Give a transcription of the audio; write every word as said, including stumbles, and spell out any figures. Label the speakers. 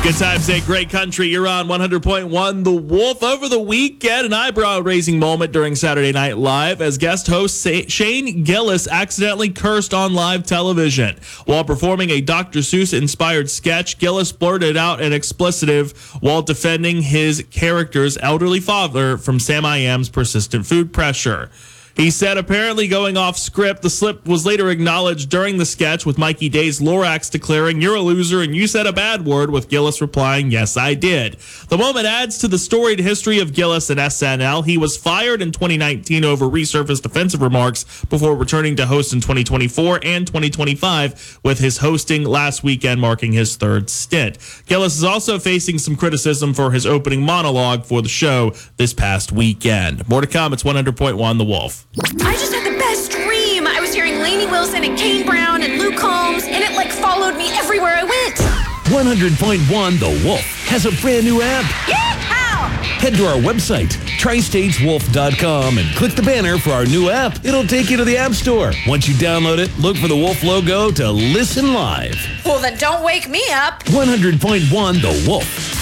Speaker 1: Good times at Great Country. You're on one hundred point one The Wolf. Over the weekend, an eyebrow-raising moment during Saturday Night Live as guest host Shane Gillis accidentally cursed on live television. While performing a Doctor Seuss-inspired sketch, Gillis blurted out an explicitive while defending his character's elderly father from Sam I Am's persistent food pressure. He said, apparently going off script, the slip was later acknowledged during the sketch with Mikey Day's Lorax declaring, "You're a loser and you said a bad word," with Gillis replying, "Yes, I did." The moment adds to the storied history of Gillis and S N L. He was fired in twenty nineteen over resurfaced offensive remarks before returning to host in twenty twenty-four and twenty twenty-five, with his hosting last weekend marking his third stint. Gillis is also facing some criticism for his opening monologue for the show this past weekend. More to come. It's one hundred point one The Wolf.
Speaker 2: I just had the best dream. I was hearing Lainey Wilson and Kane Brown and Luke Combs, and it like followed me everywhere I went.
Speaker 3: one hundred point one The Wolf has a brand new app.
Speaker 2: Yeehaw!
Speaker 3: Head to our website, tri states wolf dot com, and click the banner for our new app. It'll take you to the App Store. Once you download it, look for the Wolf logo to listen live.
Speaker 2: Well, then don't wake me up.
Speaker 3: one hundred point one The Wolf.